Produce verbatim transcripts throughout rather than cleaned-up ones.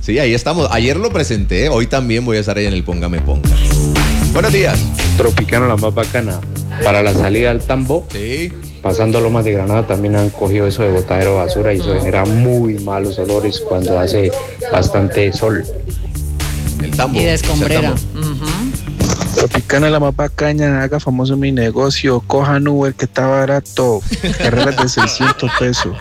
Sí, ahí estamos. Ayer lo presenté, hoy también voy a estar ahí en el Póngame Ponga. Buenos días. Tropicana la más bacana. Para la salida al tambo, Sí. pasando Lomas de Granada también han cogido eso de botadero de basura y eso genera muy malos olores cuando hace bastante sol. El tambo. Y de escombrera. Uh-huh. Tropicana la más bacana, haga famoso mi negocio, cojan Uber que está barato, carreras de seiscientos pesos.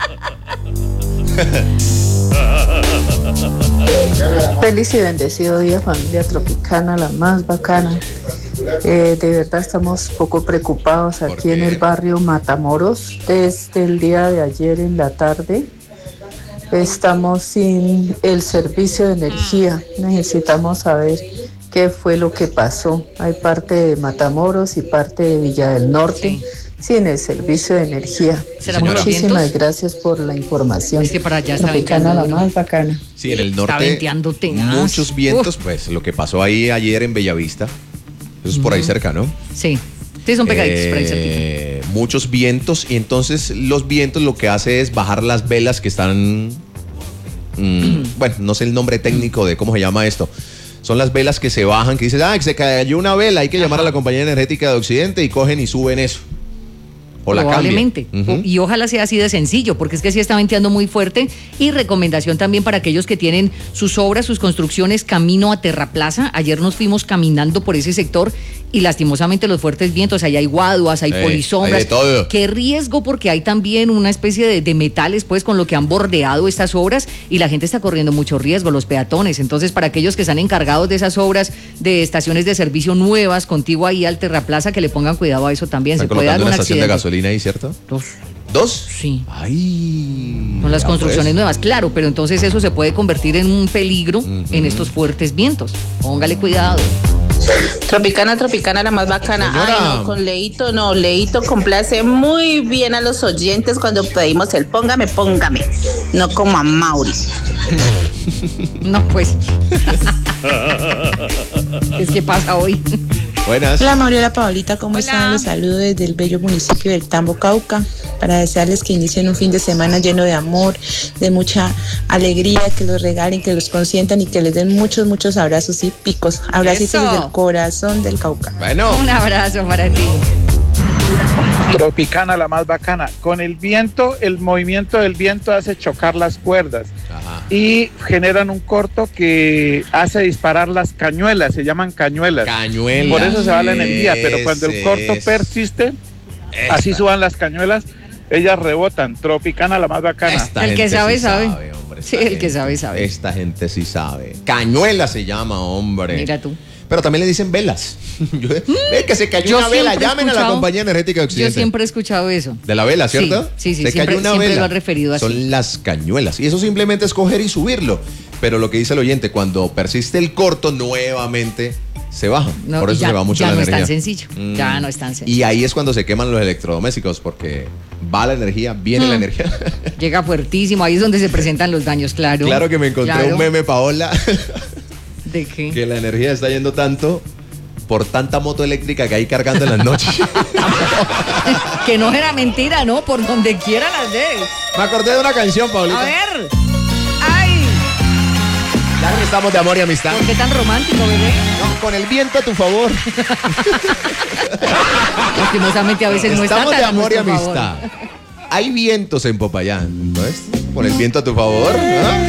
Feliz y bendecido día, familia Tropicana, la más bacana. Eh, de verdad estamos poco preocupados aquí en el barrio Matamoros. Desde el día de ayer en la tarde estamos sin el servicio de energía. Necesitamos saber qué fue lo que pasó. Hay parte de Matamoros y parte de Villa del Norte. Sí. Sin el servicio de energía. Muchísimas gracias por la información. Es que para allá está Tropicana la más bacana. Sí, en el norte. Está venteando tenaz. Muchos vientos, Uf. pues lo que pasó ahí ayer en Bellavista. Eso es por ahí cerca, ¿no? Sí. Sí, son pegaditos eh, por ahí cerquita. Muchos vientos y entonces los vientos lo que hace es bajar las velas que están. Mmm, bueno, no sé el nombre técnico de cómo se llama esto. Son las velas que se bajan, que dices, ah, que se cayó una vela, hay que Ajá. llamar a la compañía energética de Occidente y cogen y suben eso. O la Probablemente. Uh-huh. Y ojalá sea así de sencillo, porque es que sí está venteando muy fuerte. Y recomendación también para aquellos que tienen sus obras, sus construcciones camino a Terraplaza. Ayer nos fuimos caminando por ese sector y lastimosamente los fuertes vientos, ahí hay guaduas, hay eh, polisombras. Hay de todo. Qué riesgo, porque hay también una especie de, de metales, pues, con lo que han bordeado estas obras y la gente está corriendo mucho riesgo, los peatones. Entonces, para aquellos que están encargados de esas obras, de estaciones de servicio nuevas, contigo ahí al Terraplaza, que le pongan cuidado a eso también. Se puede dar un una estación accidente. De gasolina ahí, ¿cierto? Dos. ¿Dos? Sí. Ay. Con las construcciones pues. nuevas, claro, pero entonces eso se puede convertir en un peligro uh-huh. en estos fuertes vientos. Póngale cuidado. Tropicana, Tropicana, la más bacana. Señora. Ay, no, con Leito, no, Leito complace muy bien a los oyentes cuando pedimos el póngame, póngame, no como a Mauri. No, pues. Es que pasa hoy. Buenas. Hola, Mauri, hola, Paolita, ¿cómo Hola. están? Les saludo desde el bello municipio del Tambo, Cauca, para desearles que inicien un fin de semana lleno de amor, de mucha alegría, que los regalen, que los consientan y que les den muchos, muchos abrazos y picos. Abracitos Eso. desde el corazón del Cauca. Bueno. Un abrazo para ti. Tropicana la más bacana. Con el viento, el movimiento del viento hace chocar las cuerdas. Ajá. Y generan un corto que hace disparar las cañuelas, se llaman cañuelas. Cañuelas. Por eso se va la energía, pero cuando el corto es. persiste, Esta. así suban las cañuelas, ellas rebotan. Tropicana la más bacana. Esta El que gente sabe, sí sabe. hombre, Sí, esta el que gente- sabe, sabe. Esta gente sí sabe. Cañuela se llama, hombre. Mira tú. Pero también le dicen velas. Yo- Ve que se cayó Yo una vela, siempre he llamen a la escuchado- compañía energética de Yo Occidente. siempre he escuchado eso. De la vela, ¿cierto? Sí, sí, sí, Se siempre- cayó una siempre vela. lo han referido así. Son las cañuelas. Y eso simplemente es coger y subirlo. Pero lo que dice el oyente, cuando persiste el corto, nuevamente se baja. No, Por eso ya, se va mucho ya la no energía. es tan sencillo. Mm. Ya no es tan sencillo. Y ahí es cuando se queman los electrodomésticos, porque va la energía, viene Mm. la energía. Llega fuertísimo. Ahí es donde se presentan los daños, claro. Claro que me encontré Claro. un meme, Paola, ¿De qué? que la energía está yendo tanto por tanta moto eléctrica que hay cargando en las noches. Que no era mentira, ¿no? Por donde quiera las de. Me acordé de una canción, Paulita. A ver. ¡Ay! Ya que estamos de amor y amistad. ¿Por qué tan romántico, bebé? No, con el viento a tu favor. Lastimosamente a veces no está Estamos tan de a amor y nuestro favor. amistad. Hay vientos en Popayán, ¿no es? Con el viento a tu favor, ¿no?